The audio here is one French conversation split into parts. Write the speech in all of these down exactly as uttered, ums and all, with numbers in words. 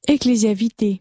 Ecclesia Vitae.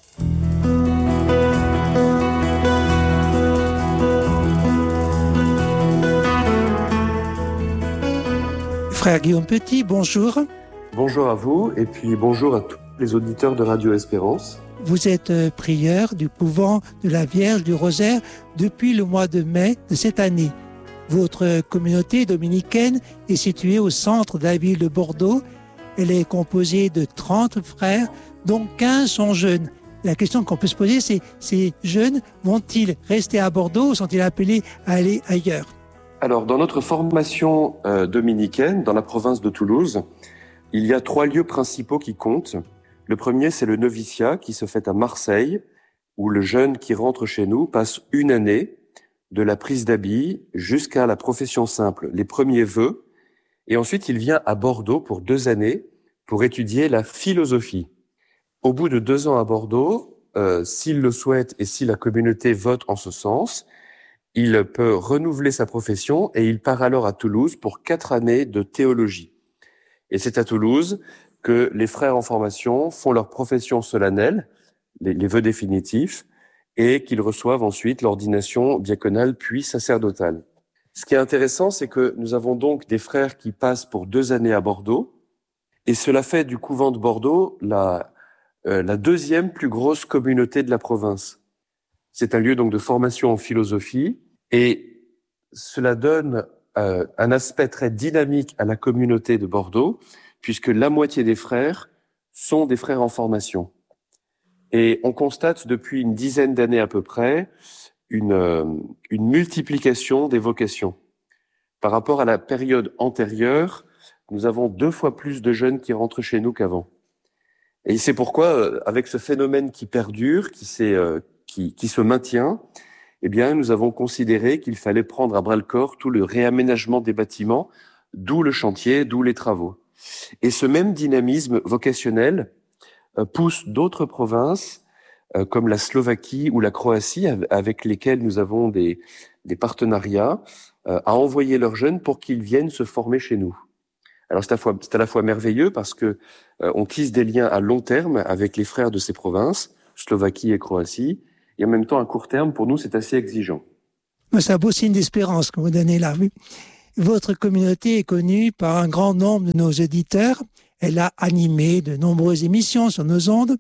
Frère Guillaume Petit, bonjour. Bonjour à vous et puis bonjour à tous les auditeurs de Radio Espérance. Vous êtes euh, prieur du couvent de la Vierge du Rosaire depuis le mois de mai de cette année. Votre communauté dominicaine est située au centre de la ville de Bordeaux. Elle est composée de trente frères, dont quinze sont jeunes. La question qu'on peut se poser, c'est ces jeunes vont-ils rester à Bordeaux ou sont-ils appelés à aller ailleurs ? Alors, dans notre formation euh, dominicaine, dans la province de Toulouse, il y a trois lieux principaux qui comptent. Le premier, c'est le noviciat qui se fait à Marseille, où le jeune qui rentre chez nous passe une année de la prise d'habit jusqu'à la profession simple, les premiers vœux, et ensuite il vient à Bordeaux pour deux années pour étudier la philosophie. Au bout de deux ans à Bordeaux, euh, s'il le souhaite et si la communauté vote en ce sens, il peut renouveler sa profession et il part alors à Toulouse pour quatre années de théologie. Et c'est à Toulouse que les frères en formation font leur profession solennelle, les, les vœux définitifs, et qu'ils reçoivent ensuite l'ordination diaconale puis sacerdotale. Ce qui est intéressant, c'est que nous avons donc des frères qui passent pour deux années à Bordeaux, et cela fait du couvent de Bordeaux la, euh, la deuxième plus grosse communauté de la province. C'est un lieu donc de formation en philosophie, et cela donne euh, un aspect très dynamique à la communauté de Bordeaux, puisque la moitié des frères sont des frères en formation. Et on constate depuis une dizaine d'années à peu près une, euh, une multiplication des vocations. Par rapport à la période antérieure, nous avons deux fois plus de jeunes qui rentrent chez nous qu'avant. Et c'est pourquoi, avec ce phénomène qui perdure, qui, s'est, euh, qui, qui se maintient, eh bien, nous avons considéré qu'il fallait prendre à bras-le-corps tout le réaménagement des bâtiments, d'où le chantier, d'où les travaux. Et ce même dynamisme vocationnel euh, pousse d'autres provinces, euh, comme la Slovaquie ou la Croatie, avec lesquelles nous avons des, des partenariats, euh, à envoyer leurs jeunes pour qu'ils viennent se former chez nous. Alors c'est à, fois, c'est à la fois merveilleux parce que euh, on tisse des liens à long terme avec les frères de ces provinces, Slovaquie et Croatie, et en même temps à court terme, pour nous, c'est assez exigeant. C'est un beau signe d'espérance que vous donnez là. Votre communauté est connue par un grand nombre de nos auditeurs. Elle a animé de nombreuses émissions sur nos ondes.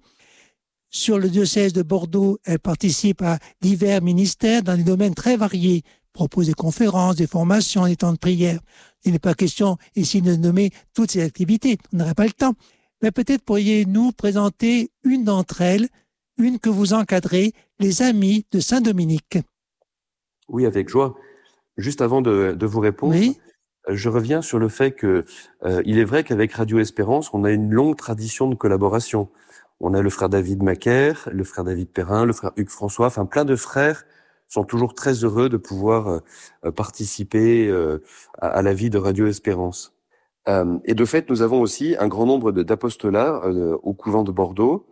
Sur le diocèse de Bordeaux, elle participe à divers ministères dans des domaines très variés, propose des conférences, des formations, des temps de prière. Il n'est pas question ici de nommer toutes ces activités, on n'aurait pas le temps. Mais peut-être pourriez-nous présenter une d'entre elles, une que vous encadrez, les Amis de Saint-Dominique. Oui, avec joie. Juste avant de, de vous répondre, oui. je reviens sur le fait que euh, il est vrai qu'avec Radio Espérance, on a une longue tradition de collaboration. On a le frère David Macaire, le frère David Perrin, le frère Hugues François, enfin plein de frères sont toujours très heureux de pouvoir euh, participer euh, à, à la vie de Radio Espérance. Euh, et de fait, nous avons aussi un grand nombre de, d'apostolats euh, au couvent de Bordeaux.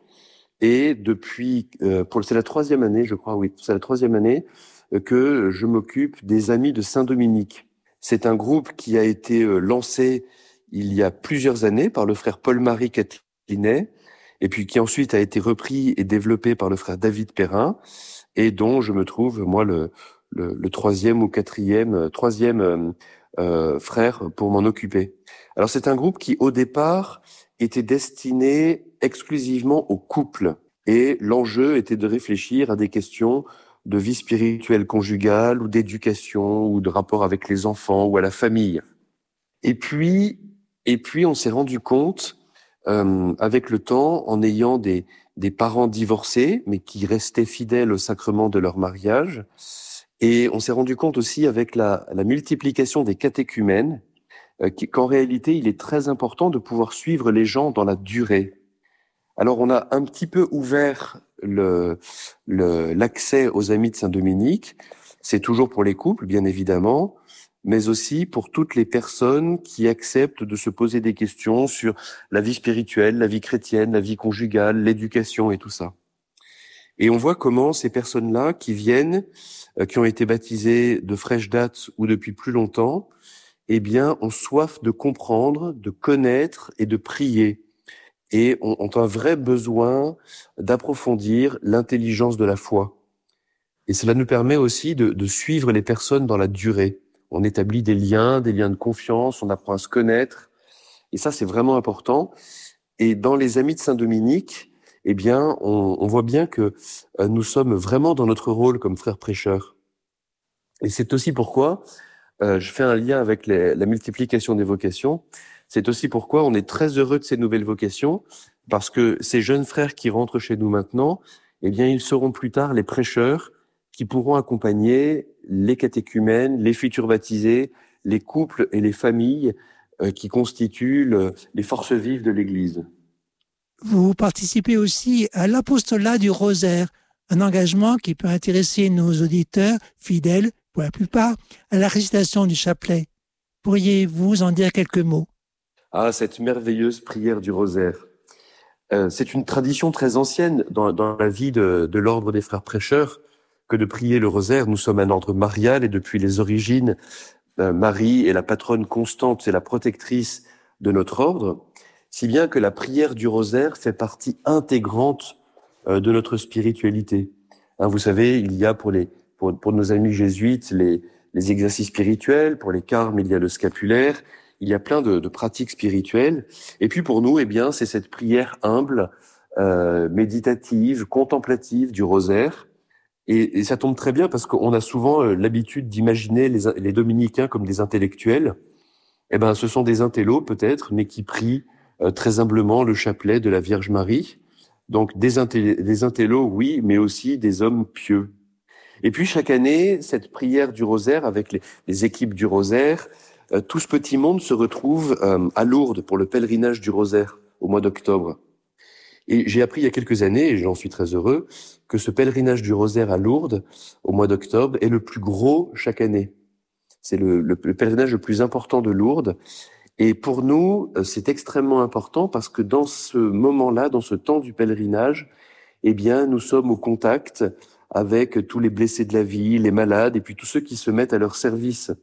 Et depuis, euh, pour c'est la troisième année, je crois, oui, c'est la troisième année euh, que je m'occupe des Amis de Saint-Dominique. C'est un groupe qui a été euh, lancé il y a plusieurs années par le frère Paul-Marie Catelinet, et puis qui ensuite a été repris et développé par le frère David Perrin, et dont je me trouve, moi, le, le, le troisième ou quatrième, troisième euh, euh, frère pour m'en occuper. Alors c'est un groupe qui, au départ, était destiné exclusivement aux couples, et l'enjeu était de réfléchir à des questions de vie spirituelle conjugale, ou d'éducation, ou de rapport avec les enfants, ou à la famille. Et puis, et puis on s'est rendu compte, euh, avec le temps, en ayant des, des parents divorcés, mais qui restaient fidèles au sacrement de leur mariage, et on s'est rendu compte aussi avec la, la multiplication des catéchumènes, euh, qu'en réalité, il est très important de pouvoir suivre les gens dans la durée. Alors, on a un petit peu ouvert le, le, l'accès aux Amis de Saint-Dominique. C'est toujours pour les couples, bien évidemment, mais aussi pour toutes les personnes qui acceptent de se poser des questions sur la vie spirituelle, la vie chrétienne, la vie conjugale, l'éducation et tout ça. Et on voit comment ces personnes-là qui viennent, euh, qui ont été baptisées de fraîche date ou depuis plus longtemps, eh bien, ont soif de comprendre, de connaître et de prier. et ont, ont un vrai besoin d'approfondir l'intelligence de la foi. Et cela nous permet aussi de, de suivre les personnes dans la durée. On établit des liens, des liens de confiance, on apprend à se connaître. Et ça, c'est vraiment important. Et dans les Amis de Saint-Dominique, eh bien, on, on voit bien que euh, nous sommes vraiment dans notre rôle comme frères prêcheurs. Et c'est aussi pourquoi, euh, je fais un lien avec les, la multiplication des vocations, c'est aussi pourquoi on est très heureux de ces nouvelles vocations, parce que ces jeunes frères qui rentrent chez nous maintenant, eh bien, ils seront plus tard les prêcheurs qui pourront accompagner les catéchumènes, les futurs baptisés, les couples et les familles euh, qui constituent le, les forces vives de l'Église. Vous participez aussi à l'apostolat du rosaire, un engagement qui peut intéresser nos auditeurs fidèles, pour la plupart, à la récitation du chapelet. Pourriez-vous en dire quelques mots? Ah, cette merveilleuse prière du rosaire. Euh, c'est une tradition très ancienne dans, dans la vie de, de l'ordre des frères prêcheurs que de prier le rosaire. Nous sommes un ordre marial et depuis les origines, euh, Marie est la patronne constante, c'est la protectrice de notre ordre, si bien que la prière du rosaire fait partie intégrante euh, de notre spiritualité. Hein, vous savez, il y a pour les pour, pour nos amis jésuites les, les exercices spirituels, pour les carmes il y a le scapulaire, il y a plein de, de pratiques spirituelles. Et puis pour nous, eh bien, c'est cette prière humble, euh, méditative, contemplative du rosaire. Et, et ça tombe très bien parce qu'on a souvent euh, l'habitude d'imaginer les, les dominicains comme des intellectuels. Eh ben, ce sont des intellos peut-être, mais qui prient euh, très humblement le chapelet de la Vierge Marie. Donc des, intelli- des intellos, oui, mais aussi des hommes pieux. Et puis chaque année, cette prière du rosaire avec les, les équipes du rosaire, euh, tout ce petit monde se retrouve euh, à Lourdes pour le pèlerinage du rosaire au mois d'octobre. Et j'ai appris il y a quelques années, et j'en suis très heureux, que ce pèlerinage du rosaire à Lourdes au mois d'octobre est le plus gros chaque année. C'est le, le, le pèlerinage le plus important de Lourdes. Et pour nous, c'est extrêmement important parce que dans ce moment-là, dans ce temps du pèlerinage, eh bien, nous sommes au contact avec tous les blessés de la vie, les malades, et puis tous ceux qui se mettent à leur service.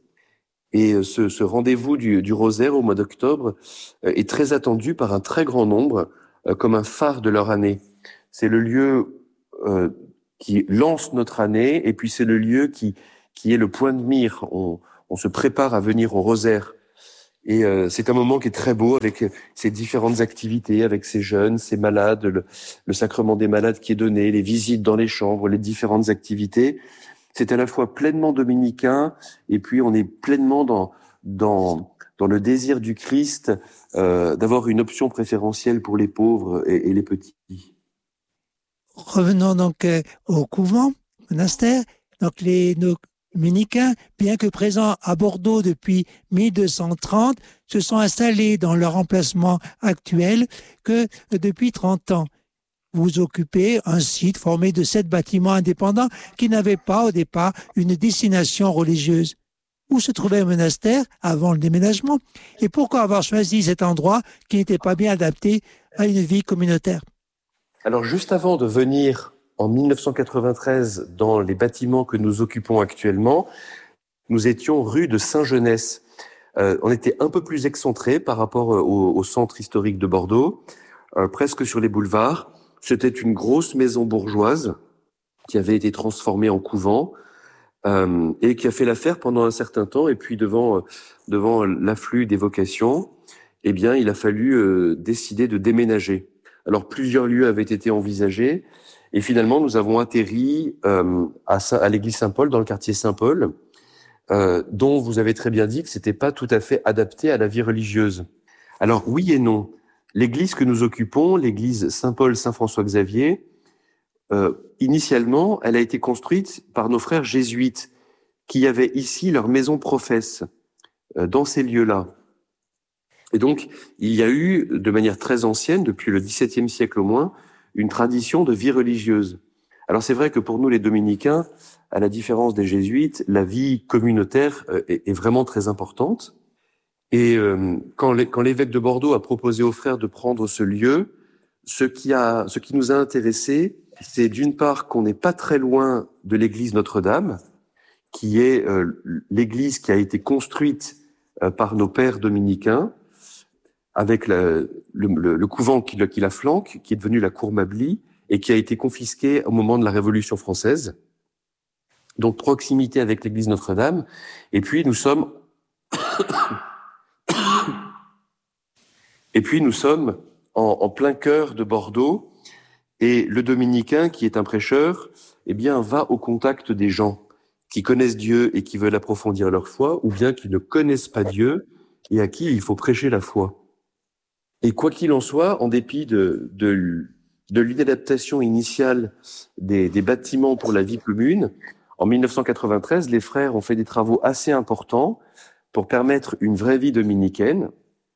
Et ce, ce rendez-vous du, du rosaire au mois d'octobre est très attendu par un très grand nombre, comme un phare de leur année. C'est le lieu euh, qui lance notre année, et puis c'est le lieu qui, qui est le point de mire. On, on se prépare à venir au rosaire. Et euh, c'est un moment qui est très beau avec ces différentes activités, avec ces jeunes, ces malades, le, le sacrement des malades qui est donné, les visites dans les chambres, les différentes activités. C'est à la fois pleinement dominicain et puis on est pleinement dans dans dans le désir du Christ euh, d'avoir une option préférentielle pour les pauvres et, et les petits. Revenons donc euh, au couvent, monastère. Donc les nos dominicains, bien que présents à Bordeaux depuis mille deux cent trente, se sont installés dans leur emplacement actuel que depuis trente ans. Vous occupez un site formé de sept bâtiments indépendants qui n'avaient pas au départ une destination religieuse. Où se trouvait le monastère avant le déménagement et pourquoi avoir choisi cet endroit qui n'était pas bien adapté à une vie communautaire? Alors juste avant de venir en mille neuf cent quatre-vingt-treize dans les bâtiments que nous occupons actuellement, nous étions rue de Saint-Genès. Euh, on était un peu plus excentré par rapport au, au centre historique de Bordeaux, euh, presque sur les boulevards. C'était une grosse maison bourgeoise qui avait été transformée en couvent euh, et qui a fait l'affaire pendant un certain temps. Et puis devant euh, devant l'afflux des vocations, eh bien, il a fallu euh, décider de déménager. Alors plusieurs lieux avaient été envisagés et finalement nous avons atterri euh, à, Saint, à l'église Saint-Paul dans le quartier Saint-Paul, euh, dont vous avez très bien dit que c'était pas tout à fait adapté à la vie religieuse. Alors oui et non. L'église que nous occupons, l'église Saint-Paul-Saint-François-Xavier, euh, initialement, elle a été construite par nos frères jésuites qui avaient ici leur maison professe euh, dans ces lieux-là. Et donc, il y a eu, de manière très ancienne, depuis le dix-septième siècle au moins, une tradition de vie religieuse. Alors c'est vrai que pour nous les dominicains, à la différence des jésuites, la vie communautaire euh, est, est vraiment très importante. Et euh, quand, les, quand l'évêque de Bordeaux a proposé aux frères de prendre ce lieu, ce qui, a, ce qui nous a intéressés, c'est d'une part qu'on n'est pas très loin de l'église Notre-Dame, qui est euh, l'église qui a été construite euh, par nos pères dominicains, avec la, le, le, le couvent qui, qui la flanque, qui est devenu la Cour Mably et qui a été confisqué au moment de la Révolution française. Donc proximité avec l'église Notre-Dame. Et puis nous sommes et puis nous sommes en, en plein cœur de Bordeaux. Et le dominicain, qui est un prêcheur, eh bien va au contact des gens qui connaissent Dieu et qui veulent approfondir leur foi, ou bien qui ne connaissent pas Dieu et à qui il faut prêcher la foi. Et quoi qu'il en soit, en dépit de, de, de l'inadaptation initiale des, des bâtiments pour la vie commune, en mille neuf cent quatre-vingt-treize, les frères ont fait des travaux assez importants pour permettre une vraie vie dominicaine,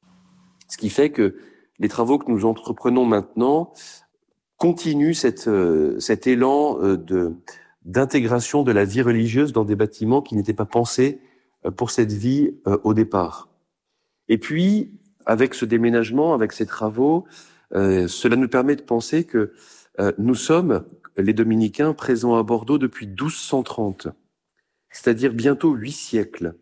ce qui fait que les travaux que nous entreprenons maintenant continuent cette, euh, cet élan euh, de, d'intégration de la vie religieuse dans des bâtiments qui n'étaient pas pensés euh, pour cette vie euh, au départ. Et puis, avec ce déménagement, avec ces travaux, euh, cela nous permet de penser que euh, nous sommes, les dominicains, présents à Bordeaux depuis douze cent trente, c'est-à-dire bientôt huit siècles.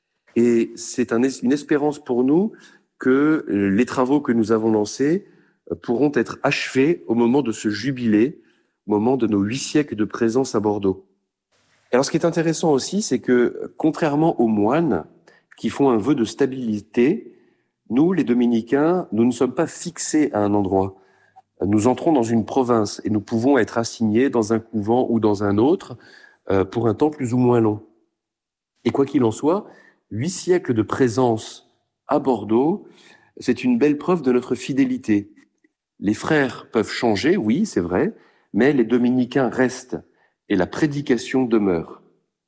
Et c'est un, une espérance pour nous que les travaux que nous avons lancés pourront être achevés au moment de ce jubilé, au moment de nos huit siècles de présence à Bordeaux. Alors, ce qui est intéressant aussi, c'est que, contrairement aux moines qui font un vœu de stabilité, nous, les dominicains, nous ne sommes pas fixés à un endroit. Nous entrons dans une province et nous pouvons être assignés dans un couvent ou dans un autre euh, pour un temps plus ou moins long. Et quoi qu'il en soit, huit siècles de présence à Bordeaux, c'est une belle preuve de notre fidélité. Les frères peuvent changer, oui, c'est vrai, mais les dominicains restent et la prédication demeure.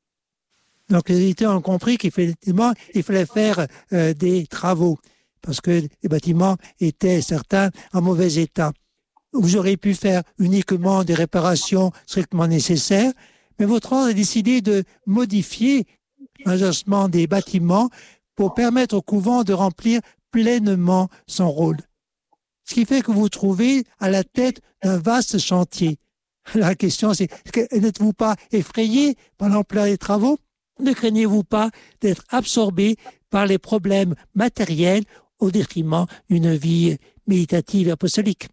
Donc les éditeurs ont compris qu'effectivement, il fallait faire euh, des travaux parce que les bâtiments étaient, certains, en mauvais état. Vous auriez pu faire uniquement des réparations strictement nécessaires, mais votre ordre a décidé de modifier l'agencement des bâtiments pour permettre au couvent de remplir pleinement son rôle. Ce qui fait que vous vous trouvez à la tête d'un vaste chantier. La question c'est, n'êtes-vous pas effrayé par l'ampleur des travaux? Ne craignez-vous pas d'être absorbé par les problèmes matériels au détriment d'une vie méditative et apostolique?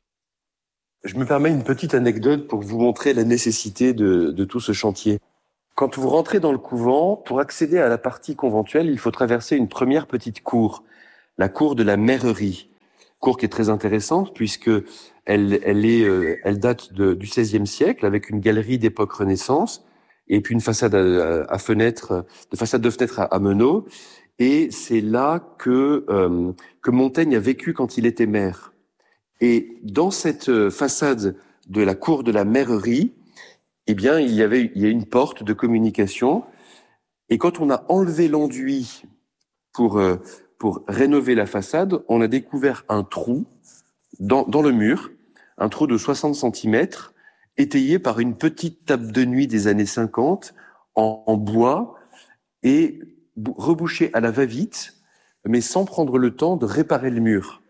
Je me permets une petite anecdote pour vous montrer la nécessité de, de tout ce chantier. Quand vous rentrez dans le couvent, pour accéder à la partie conventuelle, il faut traverser une première petite cour, la cour de la mairerie. Cour qui est très intéressante puisque elle, elle, est, euh, elle date de, du seizième siècle avec une galerie d'époque Renaissance et puis une façade à, à fenêtres, de façade de fenêtres à, à meneaux. Et c'est là que, euh, que Montaigne a vécu quand il était maire. Et dans cette façade de la cour de la mairerie, eh bien, il y avait, il y a une porte de communication. Et quand on a enlevé l'enduit pour, euh, pour rénover la façade, on a découvert un trou dans, dans le mur, un trou de soixante centimètres, étayé par une petite table de nuit des années cinquante en, en bois et rebouché à la va-vite, mais sans prendre le temps de réparer le mur.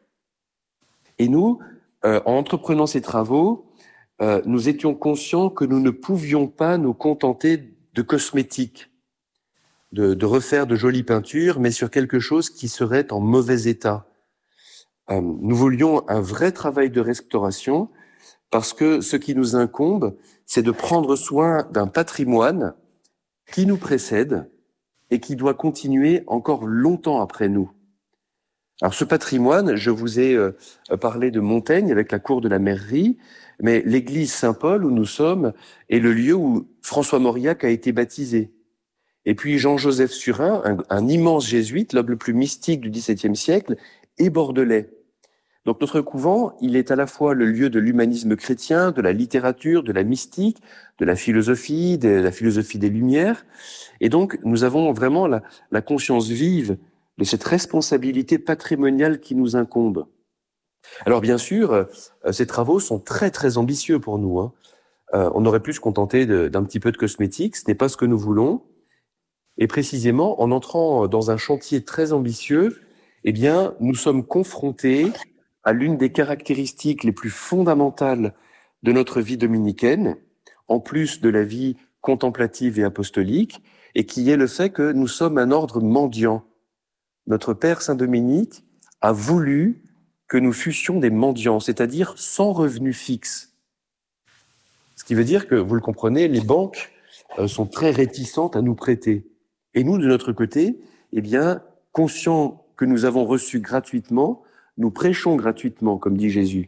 Et nous, euh, en entreprenant ces travaux, euh, nous étions conscients que nous ne pouvions pas nous contenter de cosmétiques, de, de refaire de jolies peintures, mais sur quelque chose qui serait en mauvais état. Euh, nous voulions un vrai travail de restauration parce que ce qui nous incombe, c'est de prendre soin d'un patrimoine qui nous précède et qui doit continuer encore longtemps après nous. Alors ce patrimoine, je vous ai euh, parlé de Montaigne avec la cour de la mairie, mais l'église Saint-Paul où nous sommes est le lieu où François Mauriac a été baptisé. Et puis Jean-Joseph Surin, un, un immense jésuite, l'homme le plus mystique du dix-septième siècle, est bordelais. Donc notre couvent, il est à la fois le lieu de l'humanisme chrétien, de la littérature, de la mystique, de la philosophie, de la philosophie des Lumières. Et donc nous avons vraiment la, la conscience vive de cette responsabilité patrimoniale qui nous incombe. Alors bien sûr, euh, ces travaux sont très très ambitieux pour nous. Hein. Euh, on aurait pu se contenter de, d'un petit peu de cosmétiques, ce n'est pas ce que nous voulons. Et précisément, en entrant dans un chantier très ambitieux, eh bien, nous sommes confrontés à l'une des caractéristiques les plus fondamentales de notre vie dominicaine, en plus de la vie contemplative et apostolique, et qui est le fait que nous sommes un ordre mendiant. Notre Père Saint-Dominique a voulu que nous fussions des mendiants, c'est-à-dire sans revenu fixe. Ce qui veut dire que, vous le comprenez, les banques euh, sont très réticentes à nous prêter. Et nous, de notre côté, eh bien, conscients que nous avons reçu gratuitement, nous prêchons gratuitement, comme dit Jésus.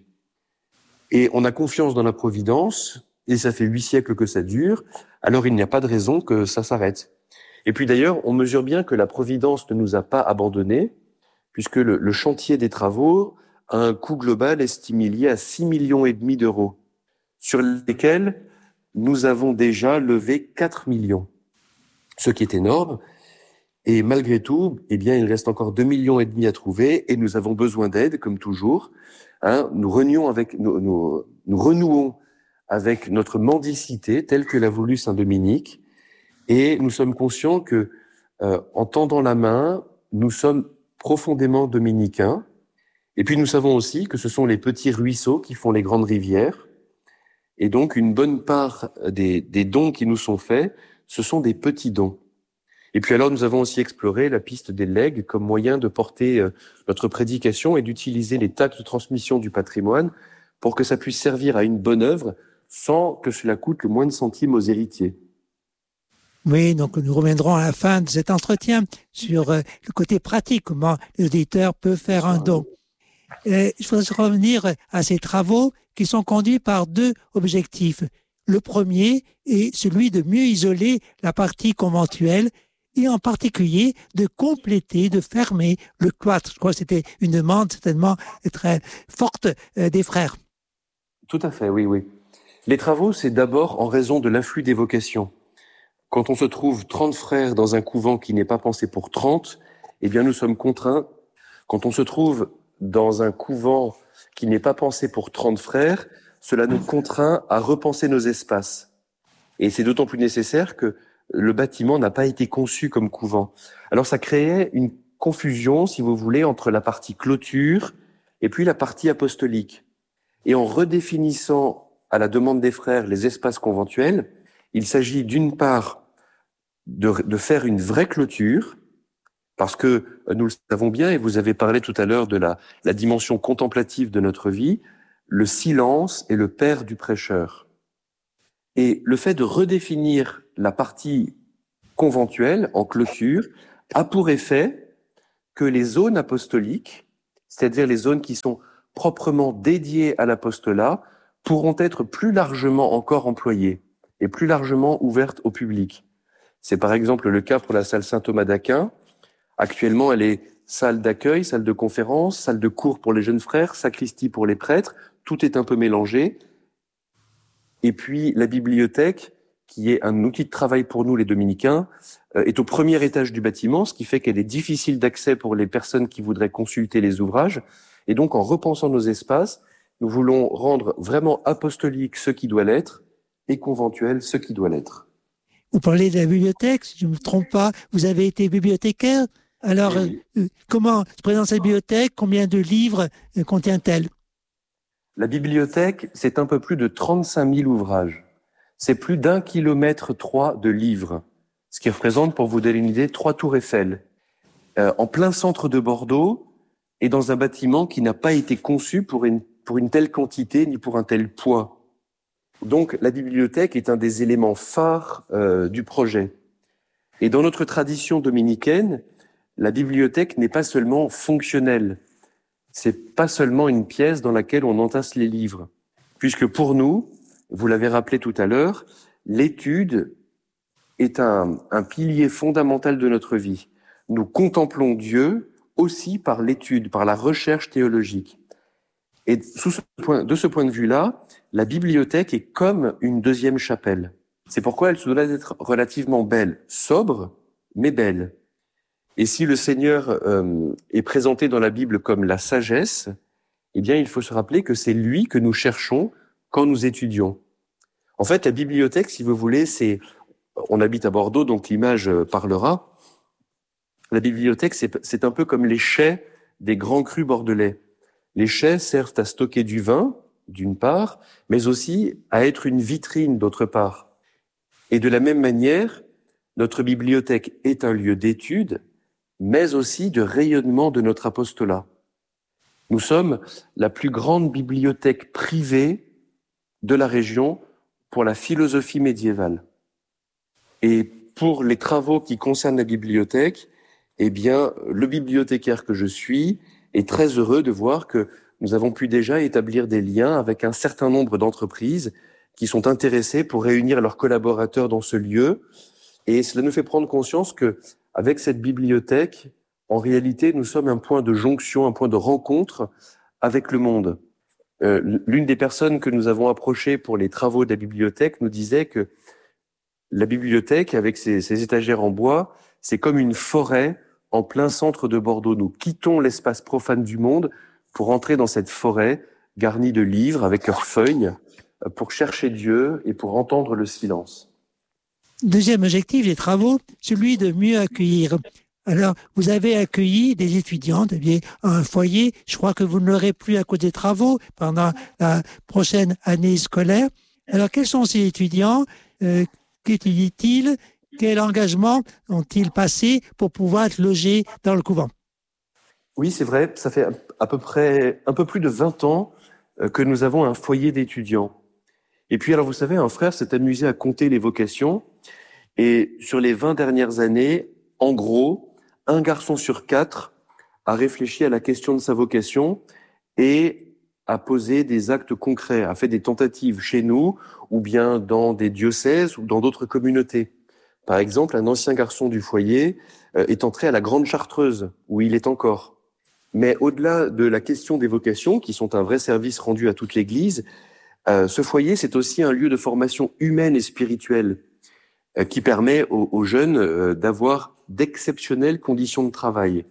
Et on a confiance dans la providence, et ça fait huit siècles que ça dure, alors il n'y a pas de raison que ça s'arrête. Et puis d'ailleurs, on mesure bien que la providence ne nous a pas abandonnés, puisque le, le chantier des travaux a un coût global estimé lié à six millions et demi d'euros, sur lesquels nous avons déjà levé quatre millions, ce qui est énorme. Et malgré tout, eh bien, il reste encore deux millions et demi à trouver, et nous avons besoin d'aide, comme toujours. Hein, nous renouons avec, nous, nous, nous renouons avec notre mendicité, telle que l'a voulu saint Dominique, et nous sommes conscients que, euh, en tendant la main, nous sommes profondément dominicains. Et puis nous savons aussi que ce sont les petits ruisseaux qui font les grandes rivières. Et donc une bonne part des, des dons qui nous sont faits, ce sont des petits dons. Et puis alors nous avons aussi exploré la piste des legs comme moyen de porter euh, notre prédication et d'utiliser les taxes de transmission du patrimoine pour que ça puisse servir à une bonne œuvre sans que cela coûte le moins de centimes aux héritiers. Oui, donc nous reviendrons à la fin de cet entretien sur euh, le côté pratique, comment l'auditeur peut faire un don. Euh, je voudrais revenir à ces travaux qui sont conduits par deux objectifs. Le premier est celui de mieux isoler la partie conventuelle et en particulier de compléter, de fermer le cloître. Je crois que c'était une demande certainement très forte euh, des frères. Tout à fait, oui, oui. Les travaux, c'est d'abord en raison de l'afflux des vocations. Quand on se trouve trente frères dans un couvent qui n'est pas pensé pour trente, eh bien nous sommes contraints. Quand on se trouve dans un couvent qui n'est pas pensé pour trente frères, cela nous contraint à repenser nos espaces. Et c'est d'autant plus nécessaire que le bâtiment n'a pas été conçu comme couvent. Alors ça créait une confusion, si vous voulez, entre la partie clôture et puis la partie apostolique. Et en redéfinissant à la demande des frères les espaces conventuels, il s'agit d'une part de, de faire une vraie clôture, parce que nous le savons bien, et vous avez parlé tout à l'heure de la, la dimension contemplative de notre vie, le silence est le père du prêcheur. Et le fait de redéfinir la partie conventuelle en clôture a pour effet que les zones apostoliques, c'est-à-dire les zones qui sont proprement dédiées à l'apostolat, pourront être plus largement encore employées et plus largement ouvertes au public. C'est par exemple le cas pour la salle Saint-Thomas d'Aquin. Actuellement, elle est salle d'accueil, salle de conférence, salle de cours pour les jeunes frères, sacristie pour les prêtres. Tout est un peu mélangé. Et puis la bibliothèque, qui est un outil de travail pour nous les dominicains, euh, est au premier étage du bâtiment, ce qui fait qu'elle est difficile d'accès pour les personnes qui voudraient consulter les ouvrages. Et donc en repensant nos espaces, nous voulons rendre vraiment apostolique ce qui doit l'être et conventuel ce qui doit l'être. Vous parlez de la bibliothèque, si je ne me trompe pas, vous avez été bibliothécaire. Alors, oui. euh, comment se présente cette bibliothèque? Combien de livres euh, contient-elle? La bibliothèque, c'est un peu plus de trente-cinq mille ouvrages. C'est plus d'un kilomètre trois de livres, ce qui représente, pour vous donner une idée, trois tours Eiffel, euh, en plein centre de Bordeaux et dans un bâtiment qui n'a pas été conçu pour une, pour une telle quantité ni pour un tel poids. Donc la bibliothèque est un des éléments phares euh, du projet. Et dans notre tradition dominicaine, la bibliothèque n'est pas seulement fonctionnelle. C'est pas seulement une pièce dans laquelle on entasse les livres. Puisque pour nous, vous l'avez rappelé tout à l'heure, l'étude est un, un pilier fondamental de notre vie. Nous contemplons Dieu aussi par l'étude, par la recherche théologique. Et sous ce point, de ce point de vue-là, la bibliothèque est comme une deuxième chapelle. C'est pourquoi elle se doit d'être relativement belle, sobre, mais belle. Et si le Seigneur euh, est présenté dans la Bible comme la sagesse, eh bien, il faut se rappeler que c'est lui que nous cherchons quand nous étudions. En fait, la bibliothèque, si vous voulez, c'est... On habite à Bordeaux, donc l'image parlera. La bibliothèque, c'est, c'est un peu comme les chais des grands crus bordelais. Les chais servent à stocker du vin, d'une part, mais aussi à être une vitrine, d'autre part. Et de la même manière, notre bibliothèque est un lieu d'étude, mais aussi de rayonnement de notre apostolat. Nous sommes la plus grande bibliothèque privée de la région pour la philosophie médiévale. Et pour les travaux qui concernent la bibliothèque, eh bien, le bibliothécaire que je suis est très heureux de voir que nous avons pu déjà établir des liens avec un certain nombre d'entreprises qui sont intéressées pour réunir leurs collaborateurs dans ce lieu. Et cela nous fait prendre conscience que, avec cette bibliothèque, en réalité, nous sommes un point de jonction, un point de rencontre avec le monde. Euh, l'une des personnes que nous avons approchées pour les travaux de la bibliothèque nous disait que la bibliothèque, avec ses, ses étagères en bois, c'est comme une forêt en plein centre de Bordeaux. Nous quittons l'espace profane du monde pour entrer dans cette forêt garnie de livres avec leurs feuilles, pour chercher Dieu et pour entendre le silence. Deuxième objectif des travaux, celui de mieux accueillir. Alors, vous avez accueilli des étudiants, vous aviez un foyer. Je crois que vous ne l'aurez plus à cause des travaux pendant la prochaine année scolaire. Alors, quels sont ces étudiants? euh, Qu'étudient-ils? Quel engagement ont-ils passé pour pouvoir être logés dans le couvent? Oui, c'est vrai. Ça fait à peu près un peu plus de vingt ans que nous avons un foyer d'étudiants. Et puis, alors, vous savez, un frère s'est amusé à compter les vocations. Et sur les vingt dernières années, en gros, un garçon sur quatre a réfléchi à la question de sa vocation et a posé des actes concrets, a fait des tentatives chez nous ou bien dans des diocèses ou dans d'autres communautés. Par exemple, un ancien garçon du foyer euh, est entré à la Grande Chartreuse, où il est encore. Mais au-delà de la question des vocations, qui sont un vrai service rendu à toute l'Église, euh, ce foyer, c'est aussi un lieu de formation humaine et spirituelle euh, qui permet aux, aux jeunes euh, d'avoir d'exceptionnelles conditions de travail.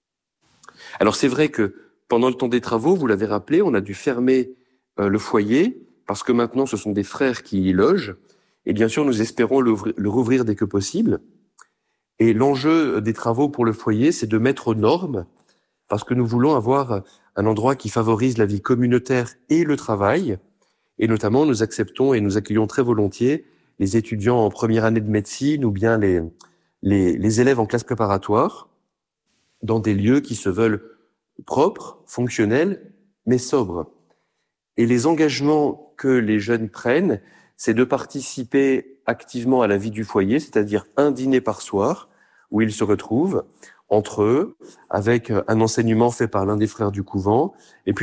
Alors c'est vrai que pendant le temps des travaux, vous l'avez rappelé, on a dû fermer euh, le foyer parce que maintenant ce sont des frères qui y logent. Et bien sûr, nous espérons le, le rouvrir dès que possible. Et l'enjeu des travaux pour le foyer, c'est de mettre aux normes parce que nous voulons avoir un endroit qui favorise la vie communautaire et le travail. Et notamment, nous acceptons et nous accueillons très volontiers les étudiants en première année de médecine ou bien les, les, les élèves en classe préparatoire dans des lieux qui se veulent propres, fonctionnels, mais sobres. Et les engagements que les jeunes prennent, c'est de participer activement à la vie du foyer, c'est-à-dire un dîner par soir, où ils se retrouvent entre eux, avec un enseignement fait par l'un des frères du couvent, et puis